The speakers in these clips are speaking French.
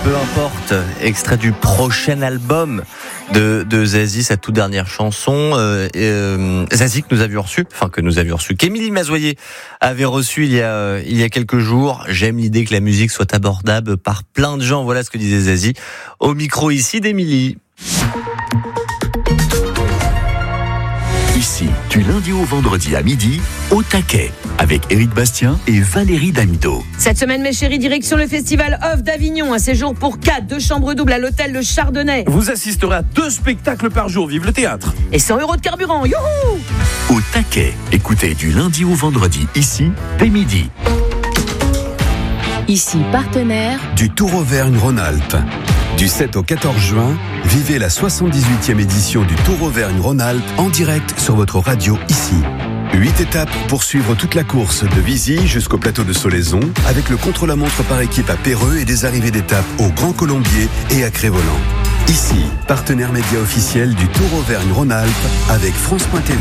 peu importe, extrait du prochain album de Zazie, sa toute dernière chanson. Zazie que nous avions reçu, qu'Émilie Mazoyer avait reçu il y a quelques jours. J'aime l'idée que la musique soit abordable par plein de gens. Voilà ce que disait Zazie au micro ici d'Émilie. Ici, du lundi au vendredi à midi, au taquet, avec Éric Bastien et Valérie Damido. Cette semaine, mes chéris, direction le festival Off d'Avignon. Un séjour pour 4, 2 chambres doubles à l'hôtel Le Chardonnay. Vous assisterez à 2 spectacles par jour. Vive le théâtre. Et 100 € de carburant. Youhou! Au taquet, écoutez du lundi au vendredi, ici, dès midi. Ici, partenaire du Tour Auvergne-Rhône-Alpes. Du 7 au 14 juin, vivez la 78e édition du Tour Auvergne-Rhône-Alpes en direct sur votre radio ici. 8 étapes pour suivre toute la course de Vizy jusqu'au plateau de Solaison, avec le contre-la-montre par équipe à Péreux et des arrivées d'étapes au Grand Colombier et à Crévolant. Ici, partenaire média officiel du Tour Auvergne-Rhône-Alpes avec France.tv.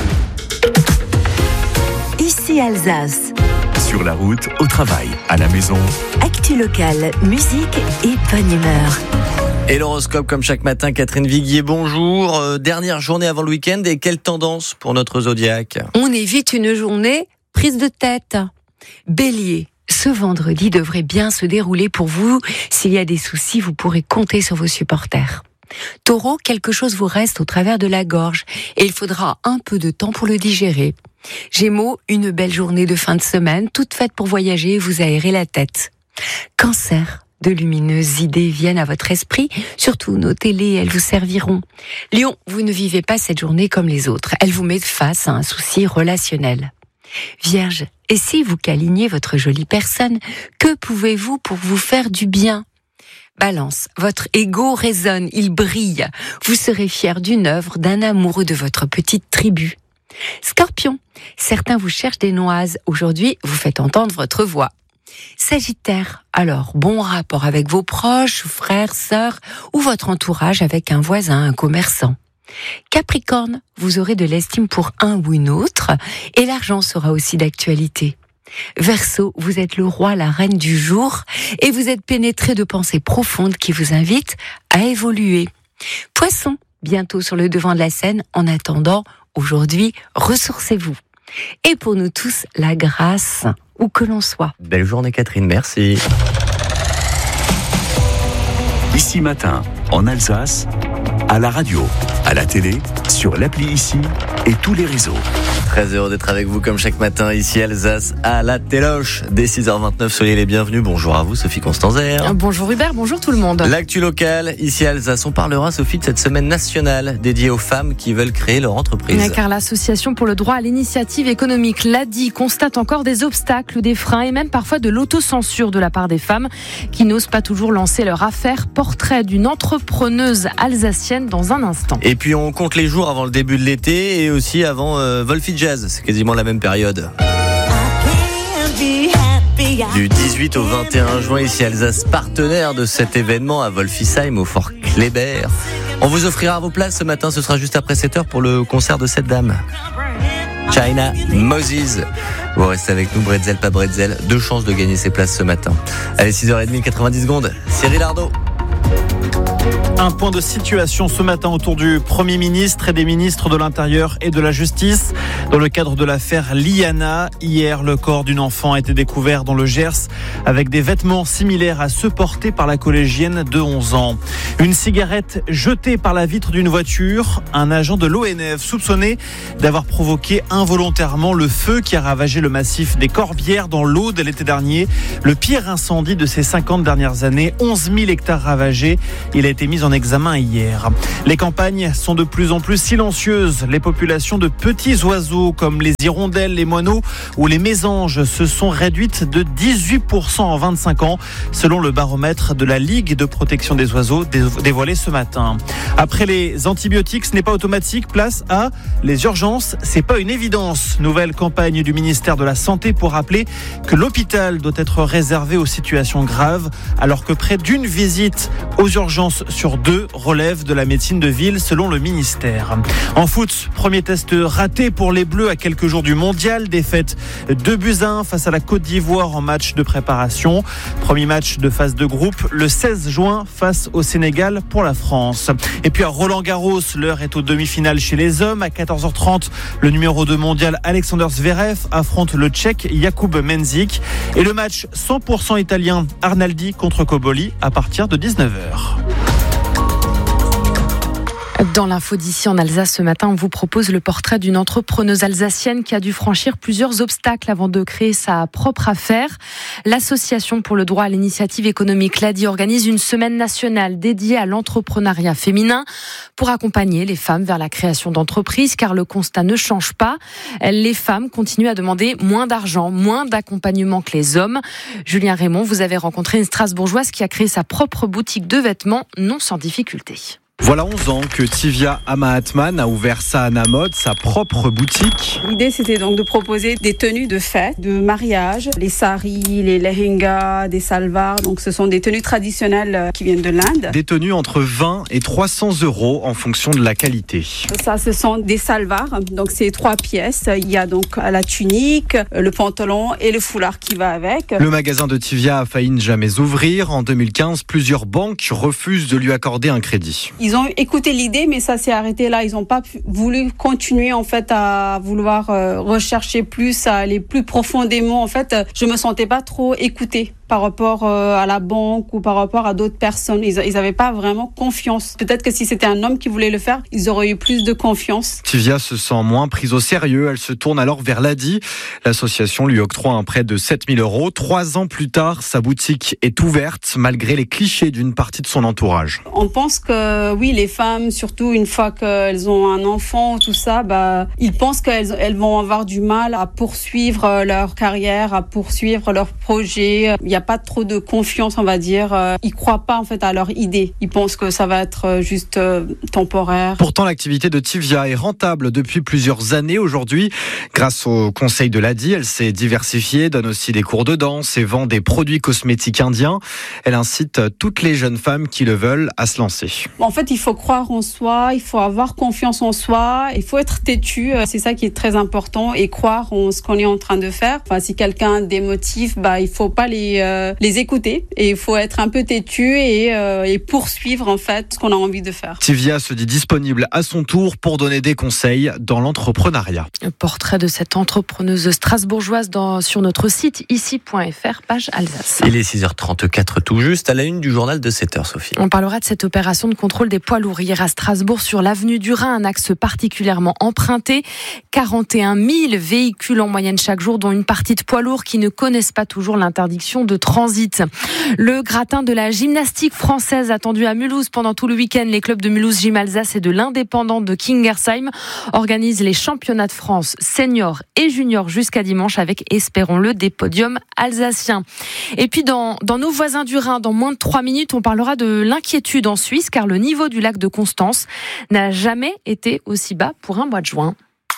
Ici Alsace. Sur la route, au travail, à la maison. Actu locale, musique et bonne humeur. Et l'horoscope comme chaque matin, Catherine Viguier, bonjour. Dernière journée avant le week-end et quelle tendance pour notre zodiaque ? On évite une journée prise de tête. Bélier, ce vendredi devrait bien se dérouler pour vous. S'il y a des soucis, vous pourrez compter sur vos supporters. Taureau, quelque chose vous reste au travers de la gorge et il faudra un peu de temps pour le digérer. Gémeaux, une belle journée de fin de semaine, toute faite pour voyager et vous aérer la tête. Cancer, de lumineuses idées viennent à votre esprit, surtout notez-les, elles vous serviront. Lion, vous ne vivez pas cette journée comme les autres, elle vous met face à un souci relationnel. Vierge, et si vous câliniez votre jolie personne, que pouvez-vous pour vous faire du bien ? Balance, votre ego résonne, il brille. Vous serez fier d'une œuvre, d'un amoureux de votre petite tribu. Scorpion, certains vous cherchent des noises. Aujourd'hui, vous faites entendre votre voix. Sagittaire, alors bon rapport avec vos proches, frères, sœurs ou votre entourage avec un voisin, un commerçant. Capricorne, vous aurez de l'estime pour un ou une autre et l'argent sera aussi d'actualité. Verseau, vous êtes le roi, la reine du jour et vous êtes pénétré de pensées profondes qui vous invitent à évoluer. Poisson, bientôt sur le devant de la scène, en attendant, aujourd'hui, ressourcez-vous. Et pour nous tous, la grâce, où que l'on soit. Belle journée Catherine, merci. Ici matin, en Alsace, à la radio, à la télé, sur l'appli Ici et tous les réseaux. Très heureux d'être avec vous comme chaque matin ici Alsace à la Téloche. Dès 6h29, soyez les bienvenus. Bonjour à vous Sophie Constanzer. Bonjour Hubert, bonjour tout le monde. L'actu locale ici Alsace. On parlera Sophie de cette semaine nationale dédiée aux femmes qui veulent créer leur entreprise. Car l'Association pour le droit à l'initiative économique, l'ADI, constate encore des obstacles, des freins et même parfois de l'autocensure de la part des femmes qui n'osent pas toujours lancer leur affaire. Portrait d'une entrepreneuse alsacienne dans un instant. Et puis on compte les jours avant le début de l'été et aussi avant Wolfie Jazz, c'est quasiment la même période. Du 18 au 21 juin, ici Alsace, partenaire de cet événement à Wolfisheim, au Fort Kléber. On vous offrira vos places ce matin, ce sera juste après 7h pour le concert de cette dame. China Moses. Vous restez avec nous, Bretzel, pas Bretzel. 2 chances de gagner ces places ce matin. Allez, 6h30, 90 secondes. Cyril Ardo. Un point de situation ce matin autour du Premier ministre et des ministres de l'Intérieur et de la Justice. Dans le cadre de l'affaire Liana, hier, le corps d'une enfant a été découvert dans le Gers avec des vêtements similaires à ceux portés par la collégienne de 11 ans. Une cigarette jetée par la vitre d'une voiture. Un agent de l'ONF soupçonné d'avoir provoqué involontairement le feu qui a ravagé le massif des Corbières dans l'Aude l'été dernier. Le pire incendie de ces 50 dernières années. 11 000 hectares ravagés. Il a été mis en examen hier. Les campagnes sont de plus en plus silencieuses. Les populations de petits oiseaux comme les hirondelles, les moineaux ou les mésanges se sont réduites de 18% en 25 ans, selon le baromètre de la Ligue de protection des oiseaux dévoilé ce matin. Après les antibiotiques, ce n'est pas automatique. Place à les urgences, c'est pas une évidence. Nouvelle campagne du ministère de la Santé pour rappeler que l'hôpital doit être réservé aux situations graves, alors que près d'une visite aux urgences chance sur 2 relèvent de la médecine de ville selon le ministère. En foot, premier test raté pour les Bleus à quelques jours du mondial. Défaite 2-1 face à la Côte d'Ivoire en match de préparation. Premier match de phase de groupe le 16 juin face au Sénégal pour la France. Et puis à Roland-Garros, l'heure est aux demi-finales chez les hommes. À 14h30, le numéro 2 mondial Alexander Zverev affronte le Tchèque Jakub Mensik. Et le match 100% italien Arnaldi contre Koboli à partir de 19h. Dans l'info d'ici en Alsace ce matin, on vous propose le portrait d'une entrepreneuse alsacienne qui a dû franchir plusieurs obstacles avant de créer sa propre affaire. L'Association pour le droit à l'initiative économique, l'ADI, organise une semaine nationale dédiée à l'entrepreneuriat féminin pour accompagner les femmes vers la création d'entreprises, car le constat ne change pas. Les femmes continuent à demander moins d'argent, moins d'accompagnement que les hommes. Julien Raymond, vous avez rencontré une Strasbourgeoise qui a créé sa propre boutique de vêtements, non sans difficulté. Voilà 11 ans que Tivia Amahatman a ouvert Sahana Mode, sa propre boutique. L'idée, c'était donc de proposer des tenues de fête, de mariage, les saris, les lehengas, des salwars. Donc, ce sont des tenues traditionnelles qui viennent de l'Inde. Des tenues entre 20 et 300 € en fonction de la qualité. Ça, ce sont des salwars. Donc, c'est 3 pièces. Il y a donc la tunique, le pantalon et le foulard qui va avec. Le magasin de Tivia a failli ne jamais ouvrir. En 2015, plusieurs banques refusent de lui accorder un crédit. Ils ont écouté l'idée, mais ça s'est arrêté là. Ils n'ont pas voulu continuer en fait à vouloir rechercher plus, à aller plus profondément. En fait, je me sentais pas trop écoutée par rapport à la banque ou par rapport à d'autres personnes. Ils n'avaient pas vraiment confiance. Peut-être que si c'était un homme qui voulait le faire, ils auraient eu plus de confiance. Tivia se sent moins prise au sérieux. Elle se tourne alors vers l'ADI. L'association lui octroie un prêt de 7 000 €. 3 ans plus tard, sa boutique est ouverte malgré les clichés d'une partie de son entourage. On pense que oui, les femmes, surtout une fois qu'elles ont un enfant, tout ça, ils pensent qu'elles vont avoir du mal à poursuivre leur carrière, à poursuivre leurs projets. Il n'y a pas trop de confiance, on va dire. Ils croient pas en fait à leur idée. Ils pensent que ça va être juste temporaire. Pourtant, l'activité de Tivia est rentable depuis plusieurs années aujourd'hui. Grâce au conseil de l'ADI, elle s'est diversifiée, donne aussi des cours de danse et vend des produits cosmétiques indiens. Elle incite toutes les jeunes femmes qui le veulent à se lancer. En fait, il faut croire en soi, il faut avoir confiance en soi, il faut être têtu. C'est ça qui est très important et croire en ce qu'on est en train de faire. Enfin, si quelqu'un démotive, il faut pas les écouter et il faut être un peu têtu et poursuivre en fait ce qu'on a envie de faire. Tivia se dit disponible à son tour pour donner des conseils dans l'entrepreneuriat. Un portrait de cette entrepreneuse strasbourgeoise sur notre site ici.fr, page Alsace. Il est 6h34 tout juste, à la une du journal de 7h, Sophie. On parlera de cette opération de contrôle des poids lourds hier à Strasbourg sur l'avenue du Rhin, un axe particulièrement emprunté. 41 000 véhicules en moyenne chaque jour, dont une partie de poids lourds qui ne connaissent pas toujours l'interdiction de transit. Le gratin de la gymnastique française attendu à Mulhouse pendant tout le week-end. Les clubs de Mulhouse Gym Alsace et de l'Indépendant de Kingersheim organisent les championnats de France seniors et juniors jusqu'à dimanche avec, espérons-le, des podiums alsaciens. Et puis dans nos voisins du Rhin, dans moins de 3 minutes, on parlera de l'inquiétude en Suisse car le niveau du lac de Constance n'a jamais été aussi bas pour un mois de juin.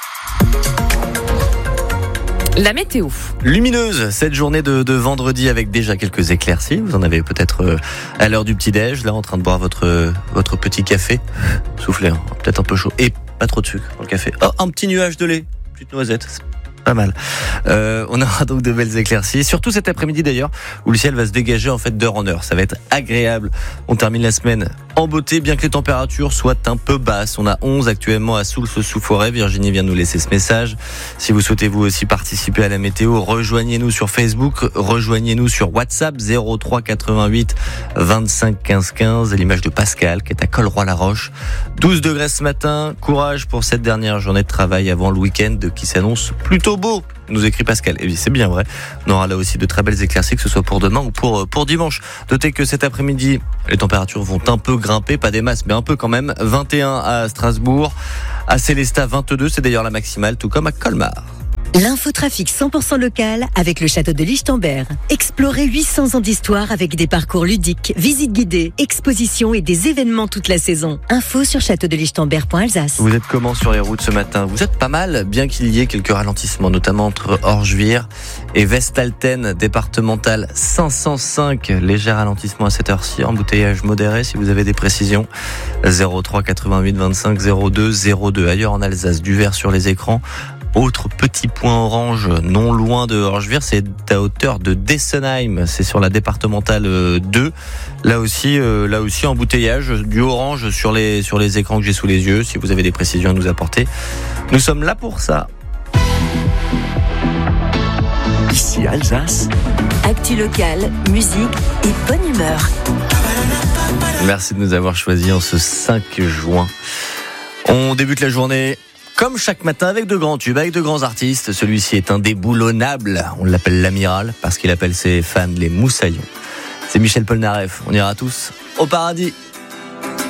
La météo. Lumineuse cette journée de vendredi avec déjà quelques éclaircies. Vous en avez peut-être à l'heure du petit-déj, là en train de boire votre petit café. Soufflez, peut-être un peu chaud. Et pas trop de sucre dans le café. Oh, un petit nuage de lait, petite noisette. Pas mal. On aura donc de belles éclaircies, surtout cet après-midi d'ailleurs, où le ciel va se dégager en fait d'heure en heure. Ça va être agréable. On termine la semaine en beauté, bien que les températures soient un peu basses. On a 11 actuellement à Soultz-sous-Forêt. Virginie vient de nous laisser ce message. Si vous souhaitez vous aussi participer à la météo, rejoignez-nous sur Facebook, rejoignez-nous sur WhatsApp 03 88 25 15 15. Et l'image de Pascal qui est à Colroy-la-Roche. 12 degrés ce matin. Courage pour cette dernière journée de travail avant le week-end qui s'annonce plutôt beau, nous écrit Pascal. Et c'est bien vrai. On aura là aussi de très belles éclaircies, que ce soit pour demain ou pour dimanche. Notez que cet après-midi, les températures vont un peu grimper, pas des masses, mais un peu quand même. 21 à Strasbourg, à Célestat 22, c'est d'ailleurs la maximale, tout comme à Colmar. L'infotrafic 100% local avec le château de Lichtenberg. Explorez 800 ans d'histoire avec des parcours ludiques, visites guidées, expositions et des événements toute la saison. Info sur châteaudelichtenberg.alsace. Vous êtes comment sur les routes ce matin? Vous êtes pas mal, bien qu'il y ait quelques ralentissements, notamment entre Orgevier et Vestalten, départementale 505. Léger ralentissement à cette heure-ci, embouteillage modéré si vous avez des précisions. 03 88 25 02 02. Ailleurs en Alsace, du vert sur les écrans. Autre petit point orange non loin de Orgevier, c'est à hauteur de Dessenheim, c'est sur la départementale 2. Là aussi embouteillage, du orange sur les écrans que j'ai sous les yeux. Si vous avez des précisions à nous apporter, nous sommes là pour ça. Ici Alsace. Actu locale, musique et bonne humeur. Merci de nous avoir choisis en ce 5 juin. On débute la journée comme chaque matin avec de grands tubes, avec de grands artistes. Celui-ci est indéboulonnable. On l'appelle l'amiral parce qu'il appelle ses fans les moussaillons. C'est Michel Polnareff. On ira tous au paradis.